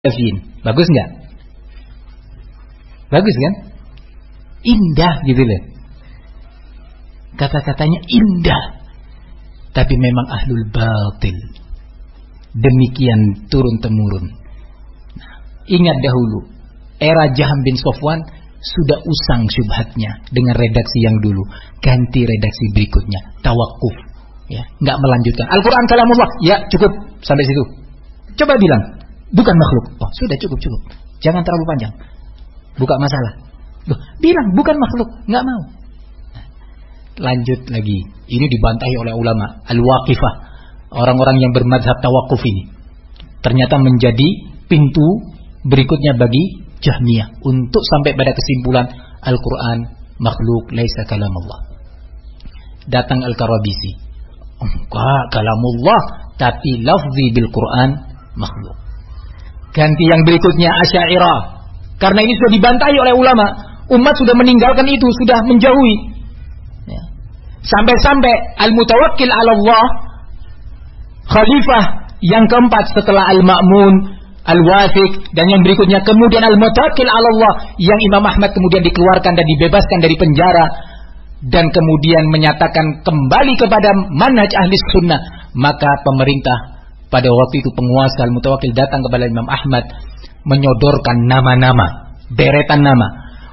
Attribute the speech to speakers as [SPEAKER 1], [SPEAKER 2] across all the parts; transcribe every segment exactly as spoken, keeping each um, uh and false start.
[SPEAKER 1] Bagus nggak? Bagus kan? Indah gitu loh. Kata-katanya indah. Tapi memang ahlul batil. Demikian turun-temurun. Nah, ingat dahulu, era Jaham bin Sofwan sudah usang syubhatnya dengan redaksi yang dulu. Ganti redaksi berikutnya, tawakuf. Ya, nggak melanjutkan. Al-Quran kalamullah. Ya, cukup sampai situ. Coba bilang, bukan makhluk. Oh, sudah cukup cukup. Jangan terlalu panjang. Buka masalah. Loh, bilang bukan makhluk, nggak mau. Nah, lanjut lagi. Ini dibantahi oleh ulama al-waqifah, orang-orang yang bermadzhab tawakuf ini. Ternyata menjadi pintu berikutnya bagi Jahmiyah untuk sampai pada kesimpulan Al-Quran makhluk, laisa kalamullah. Datang Al-Karabisi, enggak kalamullah, tapi lafzi bil Quran makhluk. Ganti yang berikutnya Asy'ariyah. Karena ini sudah dibantahi oleh ulama, umat sudah meninggalkan itu, sudah menjauhi. Ya. Sampai-sampai Al-Mutawakkil 'ala Allah, khalifah yang keempat setelah Al-Ma'mun, Al-Wathiq, dan yang berikutnya kemudian Al-Mutawakkil 'ala Allah, yang Imam Ahmad kemudian dikeluarkan dan dibebaskan dari penjara dan kemudian menyatakan kembali kepada manhaj ahli sunnah. Maka pemerintah pada waktu itu, penguasa Al-Mutawakkil datang kepada Imam Ahmad menyodorkan nama-nama, deretan nama.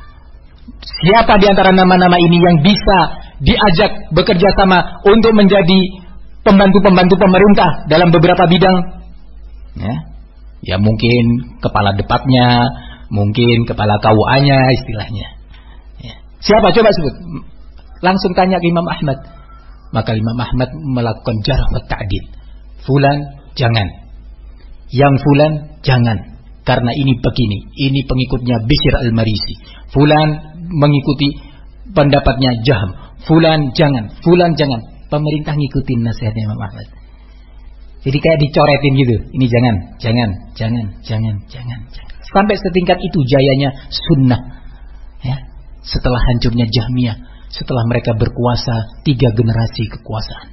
[SPEAKER 1] Siapa di antara nama-nama ini yang bisa diajak bekerja sama untuk menjadi pembantu-pembantu pemerintah dalam beberapa bidang? Ya, ya mungkin kepala departnya, mungkin kepala K U A-nya istilahnya. Ya. Siapa? Coba sebut. Langsung tanya ke Imam Ahmad. Maka Imam Ahmad melakukan jarh wa ta'dil. Fulan jangan, yang fulan jangan, karena ini begini, ini pengikutnya Bishr al-Marisi. Fulan mengikuti pendapatnya Jahm. Fulan jangan, fulan jangan. Pemerintah ngikutin nasihatnya Imam Ahmad. Jadi kayak dicoretin gitu. Ini jangan, jangan, jangan, jangan, jangan, jangan. Sampai setingkat itu jayanya sunnah. Ya. Setelah hancurnya Jahmiyah, setelah mereka berkuasa tiga generasi kekuasaan.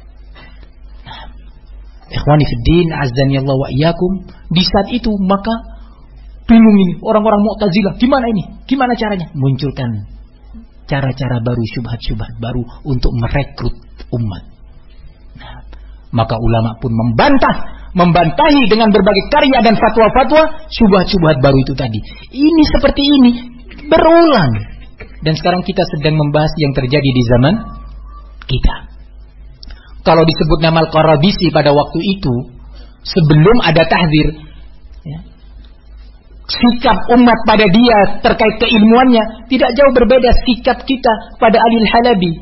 [SPEAKER 1] Ikhwani fiddin, azzani Allah wa iyyakum. Di saat itu maka bingung ini orang-orang Mu'tazilah, gimana ini? Gimana caranya? Munculkan cara-cara baru, syubhat-syubhat baru untuk merekrut umat. Nah, maka ulama pun membantah, membantahi dengan berbagai karya dan fatwa-fatwa syubhat-syubhat baru itu tadi. Ini seperti ini berulang. Dan sekarang kita sedang membahas yang terjadi di zaman kita. Kalau disebut nama Al-Karabisi pada waktu itu, sebelum ada tahdzir, ya, sikap umat pada dia terkait keilmuannya tidak jauh berbeda sikap kita pada Ali Al-Halabi.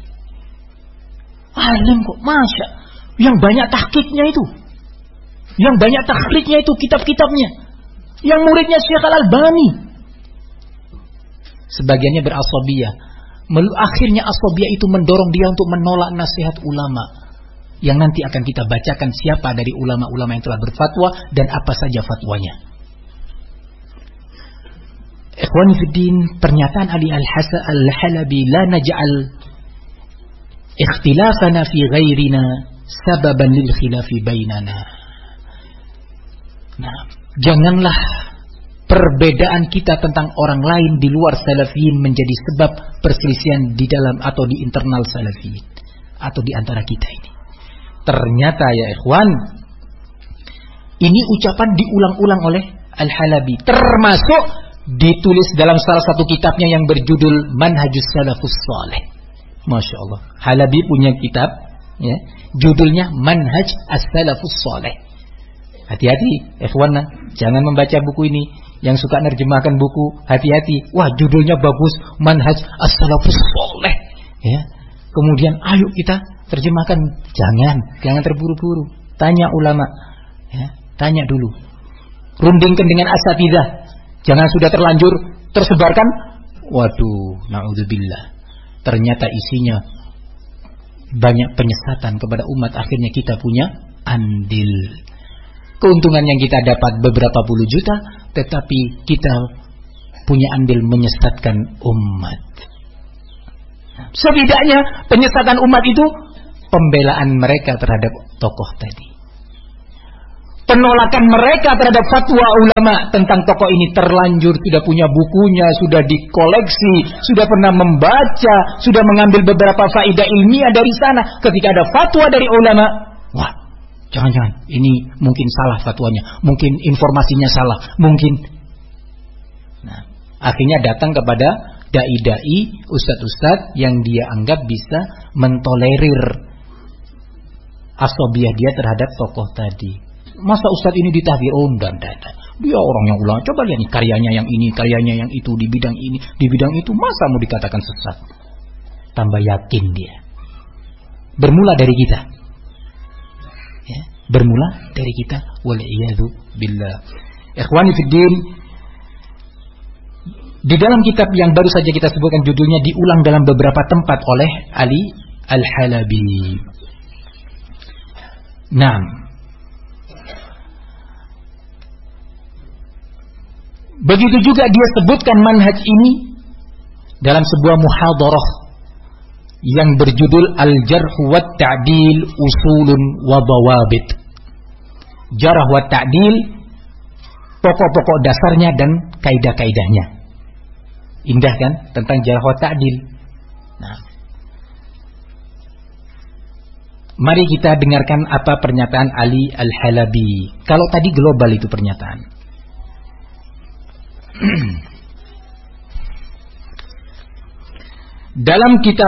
[SPEAKER 1] Alim kok, masya, yang banyak tahqiqnya itu, yang banyak takhrijnya itu kitab-kitabnya, yang muridnya Syekh Al-Albani. Sebagiannya berasabiyah. Akhirnya asabiyah itu mendorong dia untuk menolak nasihat ulama, yang nanti akan kita bacakan siapa dari ulama-ulama yang telah berfatwa dan apa saja fatwanya. Ikhwani fiddin, pernyataan Ali Al-Hasan Al-Halabi, la naj'al ikhtilafana fi ghairina sababan lil khilafi bainana. Nah, janganlah perbedaan kita tentang orang lain di luar salafiyin menjadi sebab perselisihan di dalam atau di internal salafiyin atau di antara kita ini. Ternyata ya ikhwan, ini ucapan diulang-ulang oleh Al-Halabi, termasuk ditulis dalam salah satu kitabnya yang berjudul Manhajus Salafus Saleh. Masya Allah, Halabi punya kitab, ya, judulnya Manhaj As-Salafus Saleh. Hati-hati ikhwan, jangan membaca buku ini. Yang suka nerjemahkan buku, hati-hati. Wah, judulnya bagus, Manhaj As-Salafus Saleh. Ya. Kemudian ayo kita terjemahkan. Jangan, jangan terburu-buru. Tanya ulama. Ya, tanya dulu. Rundingkan dengan asatidzah. Jangan sudah terlanjur tersebarkan. Waduh, naudzubillah. Ternyata isinya banyak penyesatan kepada umat. Akhirnya kita punya andil. Keuntungan yang kita dapat beberapa puluh juta, tetapi kita punya andil menyesatkan umat. Setidaknya penyesatan umat itu pembelaan mereka terhadap tokoh tadi. penolakan mereka terhadap fatwa ulama tentang tokoh ini terlanjur sudah punya bukunya, sudah dikoleksi, sudah pernah membaca, sudah mengambil beberapa faedah ilmiah dari sana. Ketika ada fatwa dari ulama, wah, jangan-jangan ini mungkin salah fatwanya, mungkin informasinya salah, mungkin. Nah, akhirnya datang kepada dai-dai, ustadz-ustadz yang dia anggap bisa mentolerir asobiyah dia terhadap tokoh tadi. Masa ustadz ini ditahdir? Oh, dan dan dia orang yang ulama. Coba lihat nih karyanya yang ini, karyanya yang itu, di bidang ini, di bidang itu, masa mau dikatakan sesat? Tambah yakin dia. Bermula dari kita. Ya, bermula dari kita. Wal'iyadu billah. Ikhwani fiddin, di dalam kitab yang baru saja kita sebutkan judulnya diulang dalam beberapa tempat oleh Ali Al-Halabi. Nah, begitu juga dia sebutkan manhaj ini dalam sebuah muhadarah yang berjudul Al-Jarh wa Ta'dil Usulun wa Dawabit. Jarh wa Ta'dil, pokok-pokok dasarnya dan kaidah-kaidahnya. Indah kan tentang Jarh wa Ta'dil. Nah, mari kita dengarkan apa pernyataan Ali Al-Halabi. Kalau tadi global itu pernyataan. Dalam kitab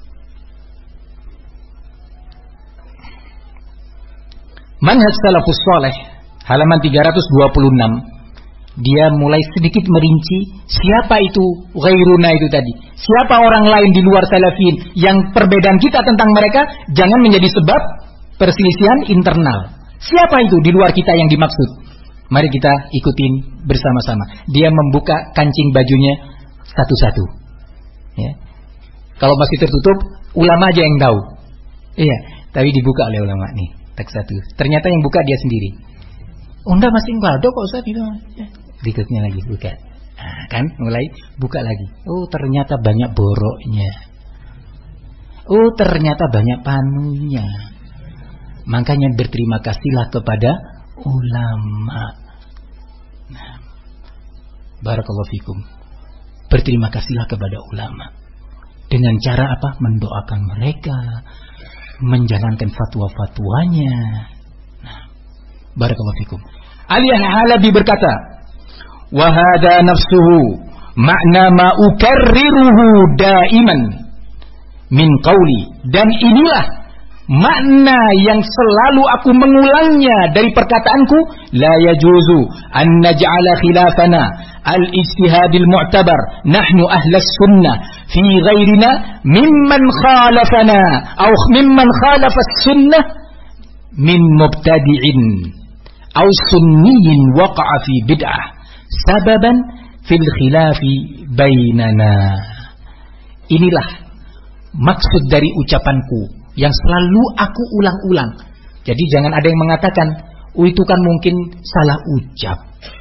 [SPEAKER 1] Manhaj Salafus Saleh halaman tiga ratus dua puluh enam, dia mulai sedikit merinci siapa itu ghairuna itu tadi. Siapa orang lain di luar salafin yang perbedaan kita tentang mereka jangan menjadi sebab perselisihan internal. Siapa itu di luar kita yang dimaksud? Mari kita ikutin bersama-sama. Dia membuka kancing bajunya satu-satu. Ya. Kalau masih tertutup, ulama aja yang tahu. Iya, tapi dibuka oleh ulama nih. Tak satu. Ternyata yang buka dia sendiri. Oh enggak, masih enggak ada kok Ustaz. Ya. Berikutnya lagi buka. Nah, kan mulai buka lagi. Oh ternyata banyak boroknya. Oh ternyata banyak panunya. Makanya berterima kasihlah kepada ulama. Nah, barakallahu fikum. Berterima kasihlah kepada ulama. Dengan cara apa? Mendoakan mereka, menjalankan fatwa-fatwanya. Nah, barakallahu fikum. Ali Al-Halabi berkata, "Wa hadha nafsuhu makna ma ukarriruhu daiman min qawli." Dan inilah makna yang selalu aku mengulangnya dari perkataanku, la yajuzu an naj'ala khilafana al-ijtihadil mu'tabar nahnu ahlas sunnah fi ghairina mimman khalafana aw mimman khalafa as-sunnah min mubtadi'in aw sunniyin waqa'a fi bid'ah sababan fil khilafi bainana. Inilah maksud dari ucapanku yang selalu aku ulang-ulang. Jadi jangan ada yang mengatakan, oh itu kan mungkin salah ucap.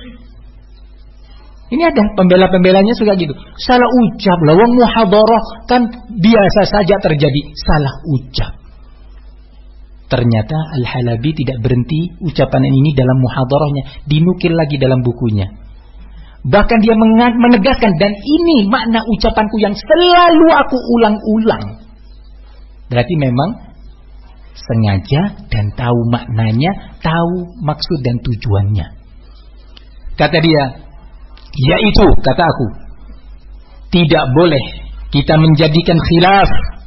[SPEAKER 1] Ini ada pembela-pembelanya suka gitu. Salah ucap, lawang muhadarah kan biasa saja terjadi salah ucap. Ternyata Al-Halabi tidak berhenti ucapan ini dalam muhadarahnya, dinukil lagi dalam bukunya. Bahkan dia menegaskan, dan ini makna ucapanku yang selalu aku ulang-ulang. Berarti memang sengaja dan tahu maknanya, tahu maksud dan tujuannya. Kata dia, yaitu, kata aku, tidak boleh kita menjadikan khilaf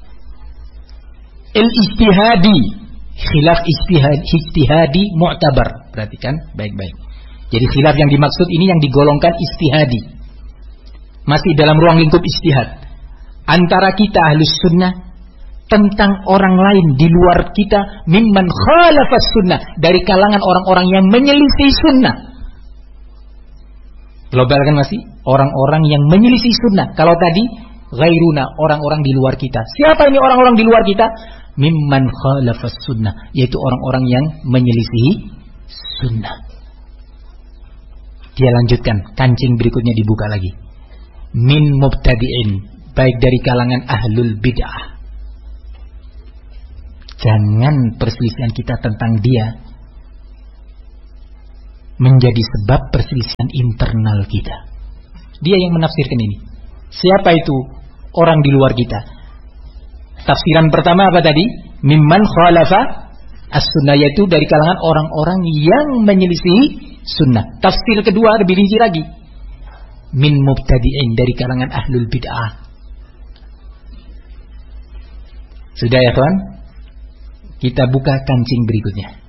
[SPEAKER 1] il-ijtihadi, khilaf ijtihadi, ijtihadi mu'tabar. Perhatikan baik-baik. Jadi khilaf yang dimaksud ini yang digolongkan ijtihadi, masih dalam ruang lingkup ijtihad, antara kita ahlus sunnah tentang orang lain di luar kita, mimman khalafas sunnah, dari kalangan orang-orang yang menyelisih sunnah. Global kan masih orang-orang yang menyelisih sunnah. Kalau tadi ghairuna, orang-orang di luar kita. Siapa ini orang-orang di luar kita? Mimman khalafas sunnah, yaitu orang-orang yang menyelisih sunnah. Dia lanjutkan, kancing berikutnya dibuka lagi. Min mubtadi'in, baik dari kalangan ahlul bid'ah. Jangan perselisihan kita tentang dia menjadi sebab perselisihan internal kita. Dia yang menafsirkan ini. Siapa itu orang di luar kita? Tafsiran pertama apa tadi? Mimman khalafa as-sunnah, yaitu dari kalangan orang-orang yang menyelisihi sunnah. Tafsir kedua lebih rinci lagi. Min mubtadi'in, dari kalangan ahlul bid'ah. Sudah ya kawan? Kita buka kancing berikutnya.